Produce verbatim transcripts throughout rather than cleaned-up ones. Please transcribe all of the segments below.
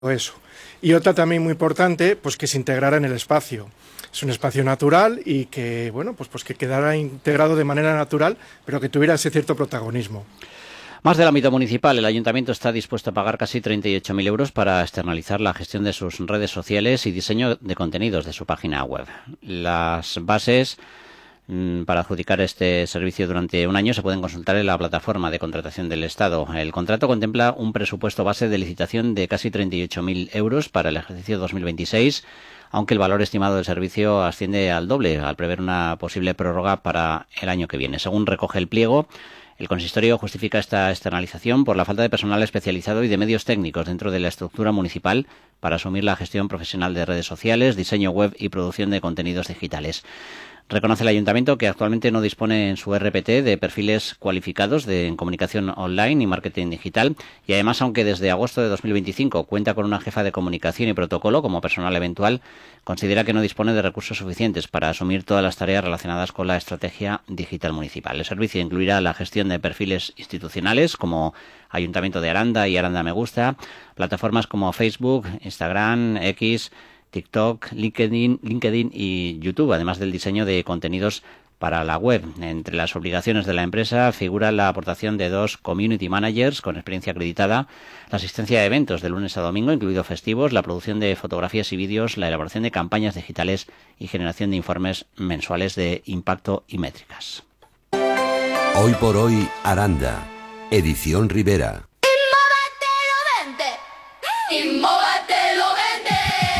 Eso. Y otra también muy importante, pues que se integrara en el espacio. Es un espacio natural y que, bueno, pues, pues que quedara integrado de manera natural, pero que tuviera ese cierto protagonismo. Más del ámbito municipal, el Ayuntamiento está dispuesto a pagar casi treinta y ocho mil euros para externalizar la gestión de sus redes sociales y diseño de contenidos de su página web. Las bases mmm, para adjudicar este servicio durante un año se pueden consultar en la plataforma de contratación del Estado. El contrato contempla un presupuesto base de licitación de casi treinta y ocho mil euros para el ejercicio dos mil veintiséis, aunque el valor estimado del servicio asciende al doble, al prever una posible prórroga para el año que viene. Según recoge el pliego, el consistorio justifica esta externalización por la falta de personal especializado y de medios técnicos dentro de la estructura municipal para asumir la gestión profesional de redes sociales, diseño web y producción de contenidos digitales. Reconoce el Ayuntamiento que actualmente no dispone en su R P T de perfiles cualificados de en comunicación online y marketing digital y además, aunque desde agosto de dos mil veinticinco cuenta con una jefa de comunicación y protocolo como personal eventual, considera que no dispone de recursos suficientes para asumir todas las tareas relacionadas con la estrategia digital municipal. El servicio incluirá la gestión de perfiles institucionales como Ayuntamiento de Aranda y Aranda Me Gusta, plataformas como Facebook, Instagram, X, TikTok, LinkedIn, LinkedIn y YouTube, además del diseño de contenidos para la web. Entre las obligaciones de la empresa figura la aportación de dos community managers con experiencia acreditada, la asistencia a eventos de lunes a domingo, incluidos festivos, la producción de fotografías y vídeos, la elaboración de campañas digitales y generación de informes mensuales de impacto y métricas. Hoy por hoy, Aranda. Edición Rivera. Innova te lo vende. Innova te lo vende.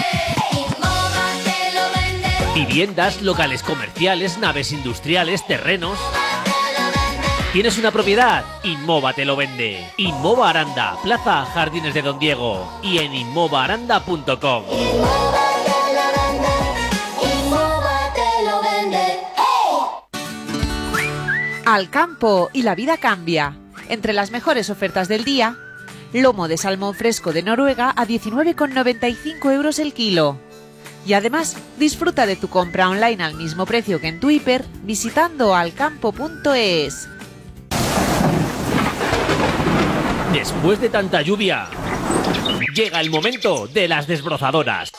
Viviendas, locales comerciales, naves industriales, terrenos. ¿Tienes una propiedad? Innova te lo vende. Innova Aranda, Plaza Jardines de Don Diego y en innova aranda punto com. Al campo y la vida cambia. Entre las mejores ofertas del día, lomo de salmón fresco de Noruega a diecinueve con noventa y cinco euros el kilo. Y además, disfruta de tu compra online al mismo precio que en tu hiper visitando alcampo punto es. Después de tanta lluvia, llega el momento de las desbrozadoras.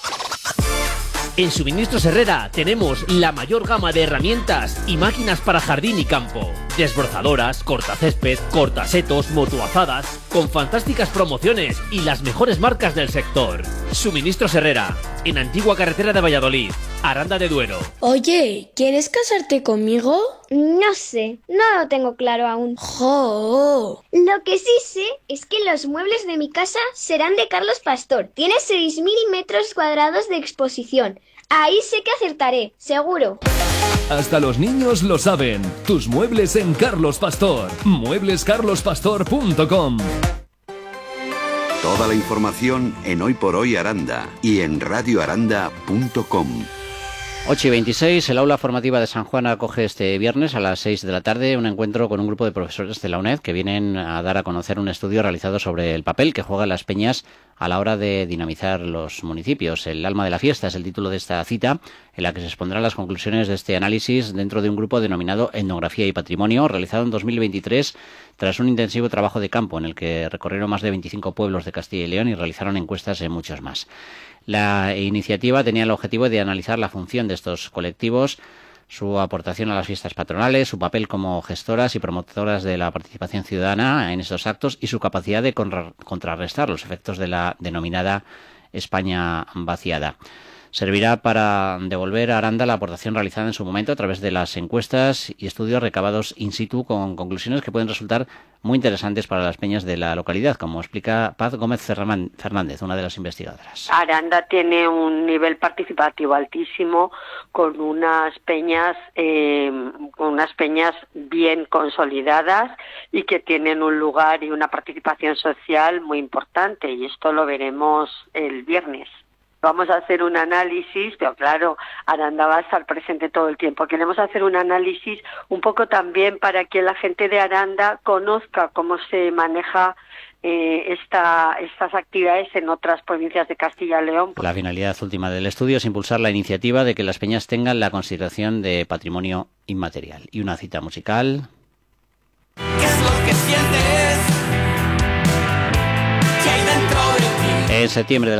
En Suministros Herrera tenemos la mayor gama de herramientas y máquinas para jardín y campo. Desbrozadoras, cortacésped, cortasetos, motoazadas, con fantásticas promociones y las mejores marcas del sector. Suministros Herrera, en Antigua Carretera de Valladolid, Aranda de Duero. Oye, ¿quieres casarte conmigo? No sé, no lo tengo claro aún. ¡Jo! Lo que sí sé es que los muebles de mi casa serán de Carlos Pastor. Tiene seis mil metros cuadrados de exposición. Ahí sé que acertaré, seguro. Hasta los niños lo saben. Tus muebles en Carlos Pastor. muebles carlos pastor punto com. Toda la información en Hoy por Hoy Aranda y en radio aranda punto com. ocho y veintiséis, el aula formativa de San Juan acoge este viernes a las seis de la tarde un encuentro con un grupo de profesores de la UNED que vienen a dar a conocer un estudio realizado sobre el papel que juegan las peñas a la hora de dinamizar los municipios. El alma de la fiesta es el título de esta cita, en la que se expondrán las conclusiones de este análisis dentro de un grupo denominado Etnografía y Patrimonio, realizado en dos mil veintitrés tras un intensivo trabajo de campo en el que recorrieron más de veinticinco pueblos de Castilla y León y realizaron encuestas en muchos más. La iniciativa tenía el objetivo de analizar la función de estos colectivos, su aportación a las fiestas patronales, su papel como gestoras y promotoras de la participación ciudadana en estos actos y su capacidad de contra- contrarrestar los efectos de la denominada España vaciada. Servirá para devolver a Aranda la aportación realizada en su momento a través de las encuestas y estudios recabados in situ con conclusiones que pueden resultar muy interesantes para las peñas de la localidad, como explica Paz Gómez Fernández, una de las investigadoras. Aranda tiene un nivel participativo altísimo, con unas peñas, eh, con unas peñas bien consolidadas y que tienen un lugar y una participación social muy importante, y esto lo veremos el viernes. Vamos a hacer un análisis, pero claro, Aranda va a estar presente todo el tiempo. Queremos hacer un análisis un poco también para que la gente de Aranda conozca cómo se maneja eh, esta, estas actividades en otras provincias de Castilla y León. La finalidad última del estudio es impulsar la iniciativa de que las peñas tengan la consideración de patrimonio inmaterial. Y una cita musical. ¿Qué es lo que sientes? ¿Qué hay dentro de ti? En septiembre de